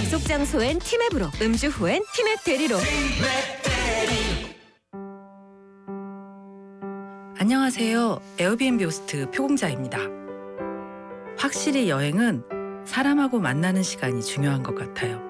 약속 장소엔 티맵으로, 음주 후엔 티맵 대리로. 안녕하세요. 에어비앤비 호스트 표공자입니다. 확실히 여행은 사람하고 만나는 시간이 중요한 것 같아요.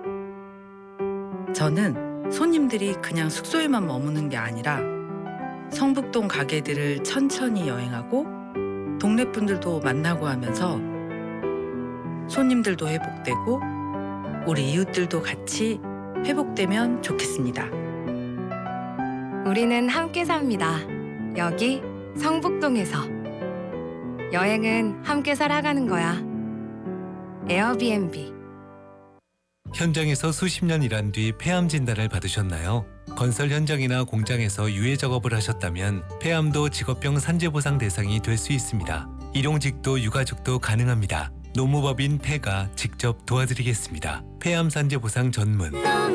저는 손님들이 그냥 숙소에만 머무는 게 아니라 성북동 가게들을 천천히 여행하고 동네 분들도 만나고 하면서 손님들도 회복되고 우리 이웃들도 같이 회복되면 좋겠습니다. 우리는 함께 삽니다. 여기 성북동에서. 여행은 함께 살아가는 거야. 에어비앤비. 현장에서 수십 년 일한 뒤 폐암 진단을 받으셨나요? 건설 현장이나 공장에서 유해 작업을 하셨다면 폐암도 직업병 산재보상 대상이 될 수 있습니다. 일용직도 유가족도 가능합니다. 노무법인 폐가 직접 도와드리겠습니다. 폐암 산재보상 전문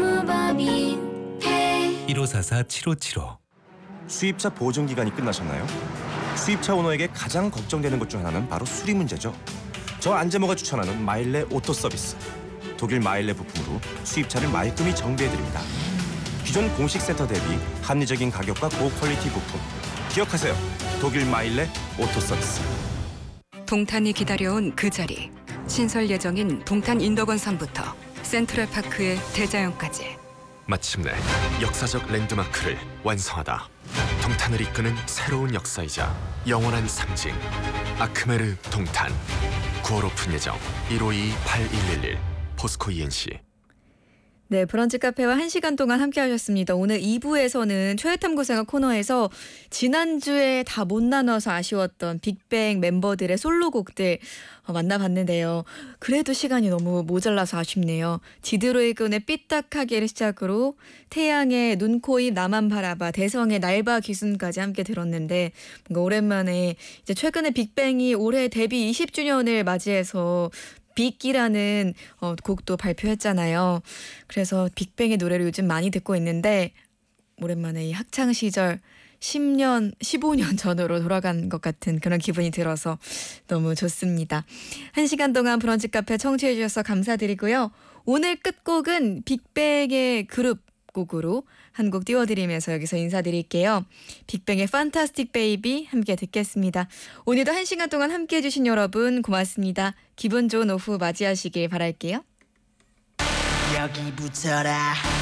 노무법인 폐. 1544-7575. 수입차 보증 기간이 끝나셨나요? 수입차 오너에게 가장 걱정되는 것 중 하나는 바로 수리 문제죠. 저 안재모가 추천하는 마일레 오토 서비스. 독일 마일레 부품으로 수입차를 말끔히 정비해드립니다. 기존 공식 센터 대비 합리적인 가격과 고퀄리티 부품. 기억하세요. 독일 마일레 오토 서비스. 동탄이 기다려온 그 자리. 신설 예정인 동탄 인덕원산부터 센트럴파크의 대자연까지. 마침내 역사적 랜드마크를 완성하다. 동탄을 이끄는 새로운 역사이자 영원한 상징. 아크메르 동탄. 9월 오픈 예정. 1522-8111. 포스코 ENC. 네, 브런치 카페와 1시간 동안 함께 하셨습니다. 오늘 2부에서는 최애탐구생활 코너에서 지난주에 다 못 나눠서 아쉬웠던 빅뱅 멤버들의 솔로곡들 만나봤는데요. 그래도 시간이 너무 모자라서 아쉽네요. 지드로이군의 삐딱하게를 시작으로 태양의 눈, 코, 입, 나만 바라봐, 대성의 날바 기순까지 함께 들었는데 뭔가 오랜만에 이제 최근에 빅뱅이 올해 데뷔 20주년을 맞이해서 빅이라는 곡도 발표했잖아요. 그래서 빅뱅의 노래를 요즘 많이 듣고 있는데 오랜만에 이 학창 시절 10년, 15년 전으로 돌아간 것 같은 그런 기분이 들어서 너무 좋습니다. 1시간 동안 브런치 카페 청취해 주셔서 감사드리고요. 오늘 끝곡은 빅뱅의 그룹 곡으로 한 곡 띄워드리면서 여기서 인사드릴게요. 빅뱅의 판타스틱 베이비 함께 듣겠습니다. 오늘도 1시간 동안 함께해 주신 여러분 고맙습니다. 기분 좋은 오후 맞이하시길 바랄게요. 여기 붙어라.